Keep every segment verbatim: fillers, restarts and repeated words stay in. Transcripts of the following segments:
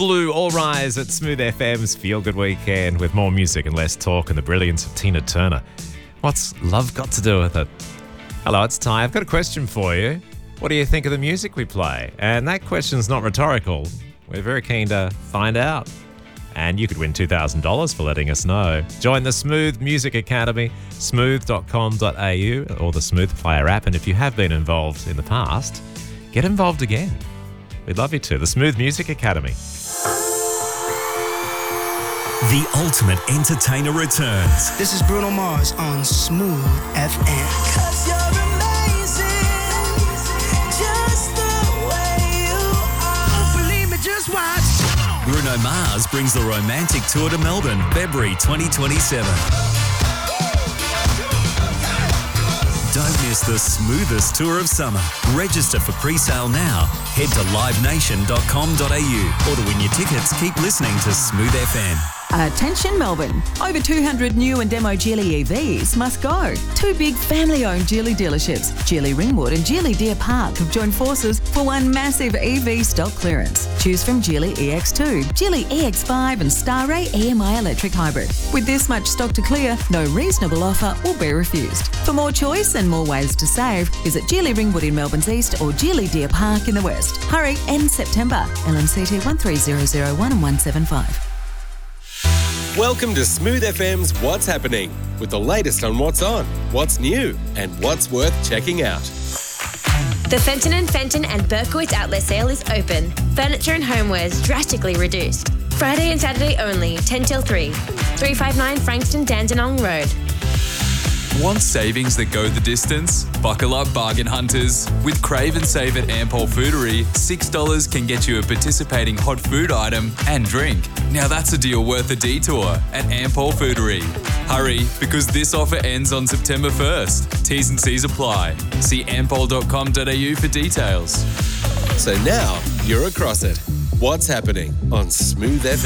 Blue, All Rise at Smooth F M's Feel Good Weekend with more music and less talk and the brilliance of Tina Turner. What's love got to do with it? Hello, it's Ty. I've got a question for you. What do you think of the music we play? And that question's not rhetorical. We're very keen to find out. And you could win two thousand dollars for letting us know. Join the Smooth Music Academy, smooth dot com dot a u or the Smooth Player app. And if you have been involved in the past, get involved again. We'd love you to. The Smooth Music Academy. The ultimate entertainer returns. This is Bruno Mars on Smooth F M. Cause you're amazing, just the way you are. Believe me, just watch. Bruno Mars brings the romantic tour to Melbourne, February twenty twenty-seven. Don't miss the smoothest tour of summer. Register for pre-sale now. Head to live nation dot com dot a u or to win your tickets, keep listening to Smooth F M. Attention Melbourne. Over two hundred new and demo Geely E Vs must go. Two big family-owned Geely dealerships, Geely Ringwood and Geely Deer Park, have joined forces for one massive E V stock clearance. Choose from Geely E X two, Geely E X five and Starray E M I electric hybrid. With this much stock to clear, no reasonable offer will be refused. For more choice and more ways to save, visit Geely Ringwood in Melbourne's east or Geely Deer Park in the west. Hurry, end September. L M C T one three zero zero one and one seven five. Welcome to Smooth F M's What's Happening, with the latest on what's on, what's new, and what's worth checking out. The Fenton and Fenton and Berkowitz outlet sale is open. Furniture and homewares drastically reduced. Friday and Saturday only, ten till three. three fifty-nine Frankston Dandenong Road. Want savings that go the distance? Buckle up, bargain hunters. With Crave and Save at Ampol Foodery, six dollars can get you a participating hot food item and drink. Now that's a deal worth a detour at Ampol Foodery. Hurry, because this offer ends on September first. T's and C's apply. See ampol dot com dot a u for details. So now you're across it. What's happening on Smooth F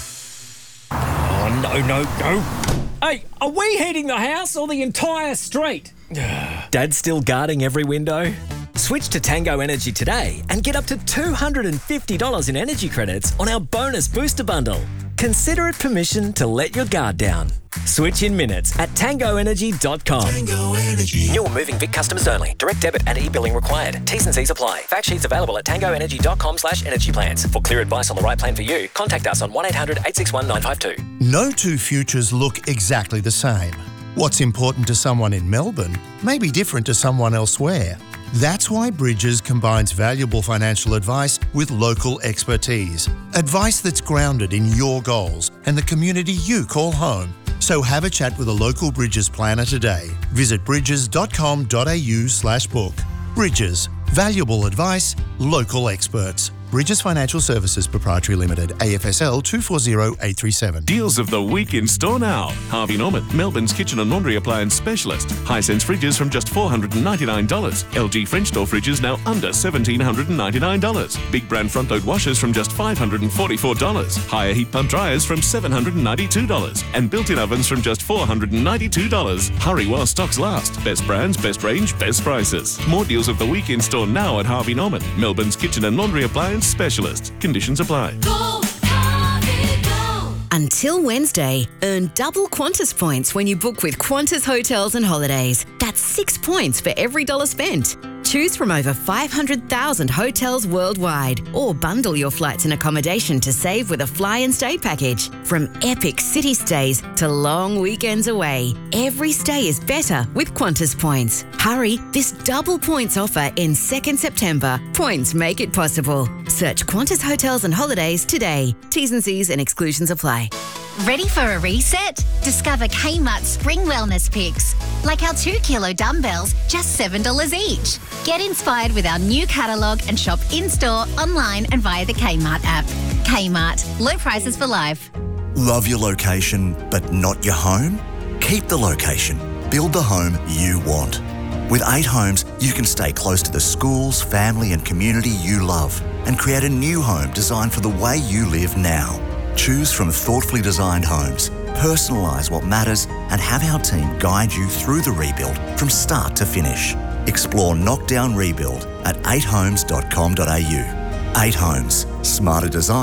M? Oh, no, no, no. Hey, are we heating the house or the entire street? Dad's still guarding every window? Switch to Tango Energy today and get up to two hundred fifty dollars in energy credits on our bonus booster bundle. Consider it permission to let your guard down. Switch in minutes at tango energy dot com. Tango Energy. New or moving Vic customers only. Direct debit and e-billing required. T's and C's apply. Fact sheets available at tango energy dot com slash energy plans. For clear advice on the right plan for you, contact us on one eight hundred eight six one nine five two. No two futures look exactly the same. What's important to someone in Melbourne may be different to someone elsewhere. That's why Bridges combines valuable financial advice with local expertise. Advice that's grounded in your goals and the community you call home. So have a chat with a local Bridges planner today. Visit bridges dot com dot a u slash book. Bridges. Valuable advice, local experts. Bridges Financial Services Proprietary Limited, A F S L two four zero eight three seven. Deals of the week in store now. Harvey Norman, Melbourne's kitchen and laundry appliance specialist. Hisense fridges from just four hundred ninety-nine dollars. L G French door fridges now under one thousand seven hundred ninety-nine dollars. Big brand front load washers from just five hundred forty-four dollars. Higher heat pump dryers from seven hundred ninety-two dollars. And built-in ovens from just four hundred ninety-two dollars. Hurry while stocks last. Best brands, best range, best prices. More deals of the week in store now at Harvey Norman, Melbourne's kitchen and laundry appliance specialist. Conditions apply. Go, Harvey, go. Until Wednesday, earn double Qantas points when you book with Qantas Hotels and Holidays. That's six points for every dollar spent. Choose from over five hundred thousand hotels worldwide or bundle your flights and accommodation to save with a fly and stay package. From epic city stays to long weekends away, every stay is better with Qantas points. Hurry, this double points offer ends second September. Points make it possible. Search Qantas Hotels and Holidays today. T's and C's and exclusions apply. Ready for a reset? Discover Kmart Spring Wellness Picks. Like our two kilo dumbbells, just seven dollars each. Get inspired with our new catalogue and shop in-store, online and via the Kmart app. Kmart, low prices for life. Love your location, but not your home? Keep the location. Build the home you want. With eight homes, you can stay close to the schools, family and community you love and create a new home designed for the way you live now. Choose from thoughtfully designed homes, personalise what matters and have our team guide you through the rebuild from start to finish. Explore Knockdown Rebuild at eight homes dot com dot a u. eight Homes. Smarter design,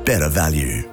better value.